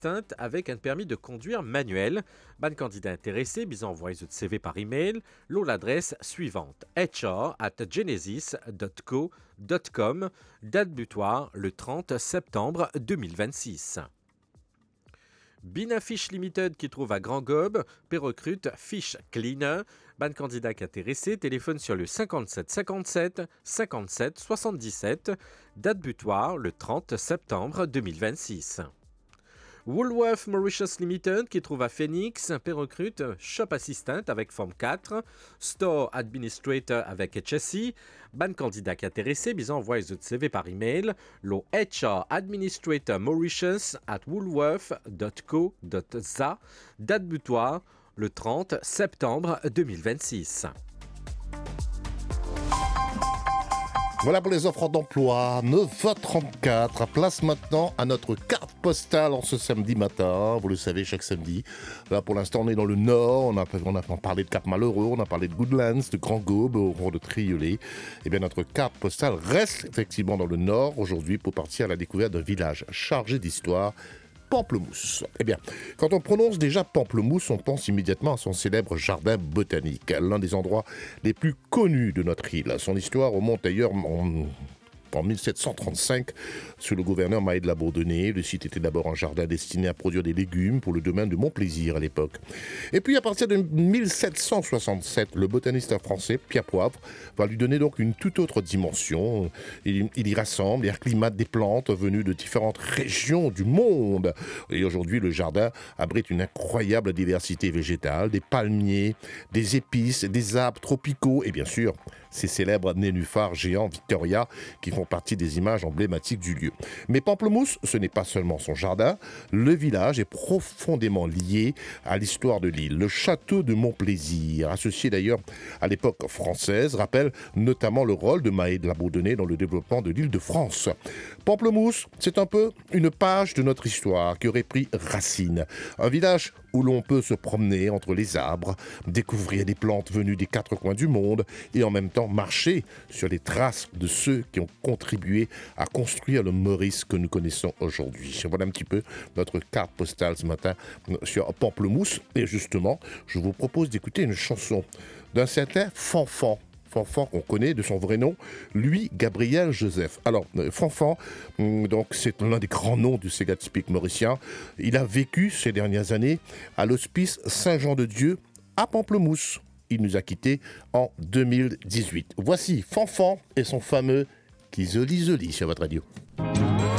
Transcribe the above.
assistant avec un permis de conduire manuel. Ban candidat intéressé, besoin envoyer votre CV par email. L'adresse suivante hr@genesis.co.com. Date butoir le 30 septembre 2026. Binafish Limited qui trouve à Grand Gobe, recrute Fish Cleaner. Ban candidat intéressé, téléphone sur le 57 57 57 77. Date butoir le 30 septembre 2026. Woolworth Mauritius Limited qui trouve à Phoenix, recrute Shop Assistant avec Form 4, Store Administrator avec HSI. Ban candidat intéressé, besoin envoyer votre CV par email. Le HR Administrator Mauritius at woolworth.co.za. Date butoir le 30 septembre 2026. Voilà pour les offres d'emploi, 9h34. Place maintenant à notre carte postale en ce samedi matin. Vous le savez, chaque samedi. Là, pour l'instant, on est dans le nord. On a parlé de Cap-Malheureux, on a parlé de Goodlands, de Grand Gobe, au rond de Triolet. Eh bien, notre carte postale reste effectivement dans le nord aujourd'hui pour partir à la découverte d'un village chargé d'histoire. Pamplemousse. Eh bien, quand on prononce déjà Pamplemousse, on pense immédiatement à son célèbre jardin botanique, l'un des endroits les plus connus de notre île. Son histoire remonte d'ailleurs en 1735, sous le gouverneur Maé de la Bourdonnais. Le site était d'abord un jardin destiné à produire des légumes pour le domaine de Montplaisir à l'époque. Et puis à partir de 1767, le botaniste français Pierre Poivre va lui donner donc une toute autre dimension. Il y rassemble et acclimate des plantes venues de différentes régions du monde. Et aujourd'hui, le jardin abrite une incroyable diversité végétale, des palmiers, des épices, des arbres tropicaux et bien sûr, ces célèbres nénuphars géants Victoria qui font partie des images emblématiques du lieu. Mais Pamplemousse, ce n'est pas seulement son jardin. Le village est profondément lié à l'histoire de l'île. Le château de Montplaisir, associé d'ailleurs à l'époque française, rappelle notamment le rôle de Maé de la Bourdonnais dans le développement de l'île de France. Pamplemousse, c'est un peu une page de notre histoire qui aurait pris racine. Un village où l'on peut se promener entre les arbres, découvrir des plantes venues des quatre coins du monde et en même temps marcher sur les traces de ceux qui ont contribué à construire le Maurice que nous connaissons aujourd'hui. Voilà un petit peu notre carte postale ce matin sur Pamplemousse. Et justement, je vous propose d'écouter une chanson d'un certain Fanfan. Fanfan qu'on connaît de son vrai nom, lui, Gabriel Joseph. Alors, Fanfan, donc c'est l'un des grands noms du Sega Typique mauricien. Il a vécu ces dernières années à l'hospice Saint-Jean-de-Dieu à Pamplemousse. Il nous a quittés en 2018. Voici Fanfan et son fameux Kizoli Zoli sur votre radio.